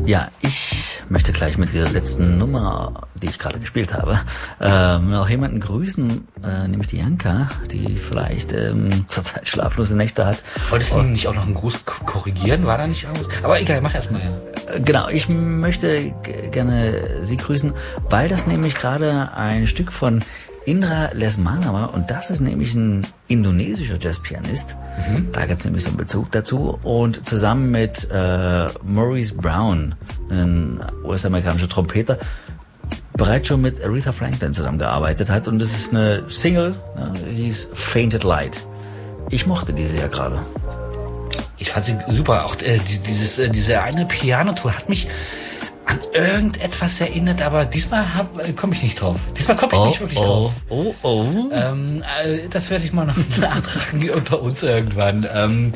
Ja, ich möchte gleich mit dieser letzten Nummer, die ich gerade gespielt habe, noch jemanden grüßen, nämlich die Janka, die vielleicht zurzeit schlaflose Nächte hat. Wolltest du nicht auch noch einen Gruß korrigieren? War da nicht irgendwas? Aber egal, mach erst mal. Genau, ich möchte gerne Sie grüßen, weil das nämlich gerade ein Stück von Indra Lesmana war, und das ist nämlich ein indonesischer Jazzpianist. Da gibt's nämlich so einen Bezug dazu, und zusammen mit Maurice Brown, ein US-amerikanischer Trompeter, bereits schon mit Aretha Franklin zusammengearbeitet hat, und das ist eine Single, hieß Fainted Light. Ich mochte diese ja gerade. Ich fand sie super, auch diese eine Piano-Tour hat mich an irgendetwas erinnert, aber diesmal komme ich nicht drauf. Diesmal komme ich nicht wirklich drauf. Das werde ich mal noch nachtragen unter uns irgendwann.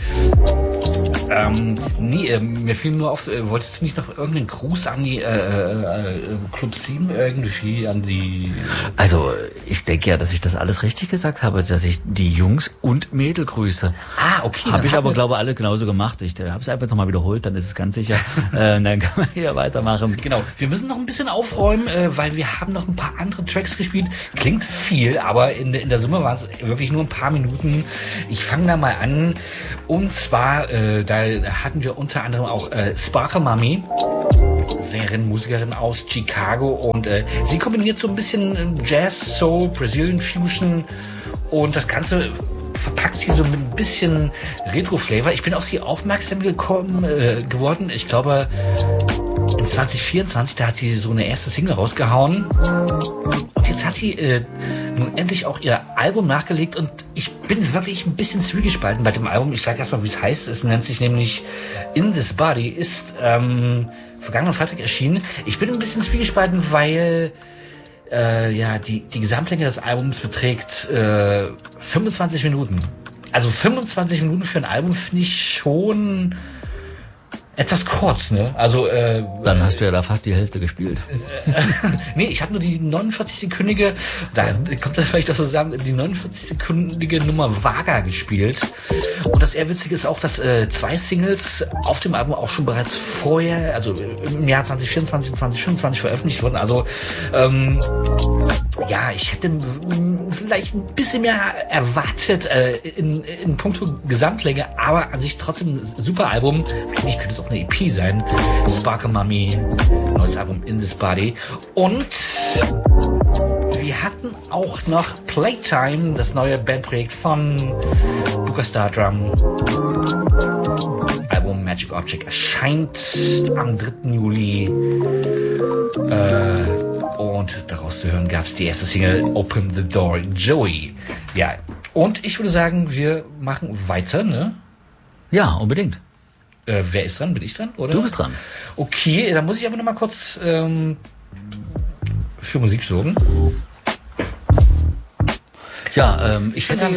Mir fiel nur auf, wolltest du nicht noch irgendeinen Gruß an die Club 7 irgendwie, an die... Also, ich denke ja, dass ich das alles richtig gesagt habe, dass ich die Jungs und Mädel grüße. Ah, okay. Habe ich aber, glaube ich, alle genauso gemacht. Ich habe es einfach nochmal wiederholt, dann ist es ganz sicher. Dann können wir hier weitermachen. Genau, wir müssen noch ein bisschen aufräumen, weil wir haben noch ein paar andere Tracks gespielt. Klingt viel, aber in der Summe waren es wirklich nur ein paar Minuten. Ich fange da mal an. Und zwar, da hatten wir unter anderem auch Sparkle Mami, Sängerin, Musikerin aus Chicago, und sie kombiniert so ein bisschen Jazz, Soul, Brazilian Fusion, und das Ganze verpackt sie so mit ein bisschen Retro-Flavor. Ich bin auf sie aufmerksam geworden. Ich glaube, in 2024, da hat sie so eine erste Single rausgehauen. Und jetzt hat sie nun endlich auch ihr Album nachgelegt, und ich bin wirklich ein bisschen zwiegespalten bei dem Album. Ich sage erstmal, wie es heißt. Es nennt sich nämlich In This Body, ist vergangenen Freitag erschienen. Ich bin ein bisschen zwiegespalten, weil die Gesamtlänge des Albums beträgt 25 Minuten. Also 25 Minuten für ein Album finde ich schon etwas kurz, ne? Also dann hast du ja da fast die Hälfte gespielt. Nee, ich habe nur die 49-sekündige, da kommt das vielleicht auch so sagen, die 49-sekündige Nummer Vaga gespielt. Und das eher Witzige ist auch, dass 2 Singles auf dem Album auch schon bereits vorher, also im Jahr 2024 und 2025 veröffentlicht wurden. Also ich hätte vielleicht ein bisschen mehr erwartet in puncto Gesamtlänge, aber an sich trotzdem ein super Album. Eigentlich könnte es auch eine EP sein. Sparkle Mami, neues Album In This Body. Und wir hatten auch noch Playtime, das neue Bandprojekt von Lukas Stardrum. Album Magic Object erscheint am 3. Juli. Und daraus zu hören gab es die erste Single Open the Door, Joey. Ja, und ich würde sagen, wir machen weiter, ne? Ja, unbedingt. Wer ist dran? Bin ich dran? Oder? Du bist dran. Okay, dann muss ich aber noch mal kurz für Musik sorgen. Ja, ich finde,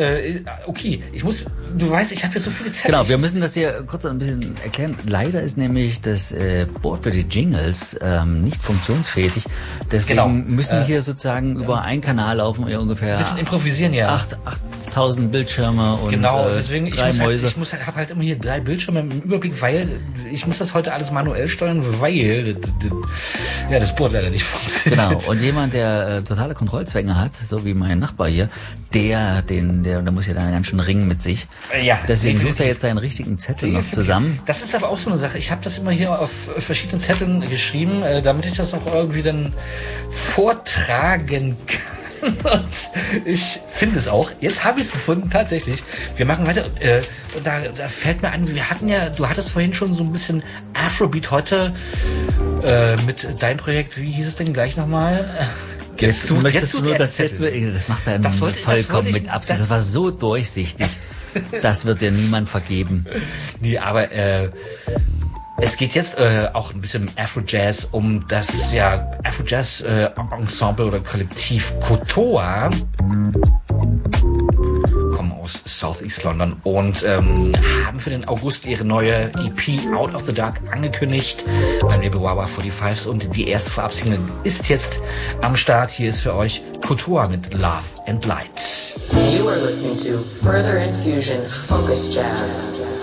du weißt, ich habe hier so viele Zettel. Genau, wir müssen das hier kurz ein bisschen erklären. Leider ist nämlich das Board für die Jingles nicht funktionsfähig. Deswegen müssen hier sozusagen über einen Kanal laufen, ungefähr. Ein bisschen improvisieren, ja. 8000 Bildschirme und deswegen, 3 Mäuse. Ich habe halt immer hier 3 Bildschirme im Überblick, weil ich muss das heute alles manuell steuern, weil das Board leider nicht funktioniert. Genau, und jemand, der totale Kontrollzwänge hat, so wie mein Nachbar hier, der muss ja dann ganz schön ringen mit sich. Ja. Deswegen sucht er jetzt seinen richtigen Zettel noch zusammen. Das ist aber auch so eine Sache. Ich habe das immer hier auf verschiedenen Zetteln geschrieben, damit ich das auch irgendwie dann vortragen kann. Und ich finde es auch. Jetzt habe ich es gefunden, tatsächlich. Wir machen weiter. Und da fällt mir an, du hattest vorhin schon so ein bisschen Afrobeat heute mit deinem Projekt. Wie hieß es denn gleich nochmal? Das macht er vollkommen mit Absicht. Das war so durchsichtig. Das wird dir niemand vergeben. Nee, aber es geht jetzt auch ein bisschen Afro-Jazz um das Afro-Jazz-Ensemble oder Kollektiv Kotoa. Kommen aus Southeast London und haben für den August ihre neue EP Out of the Dark angekündigt beim Label Wawa 45s, und die erste Vorabsingle ist jetzt am Start. Hier ist für euch Kotoa mit Love and Light. You are listening to Further Infusion Focus Jazz.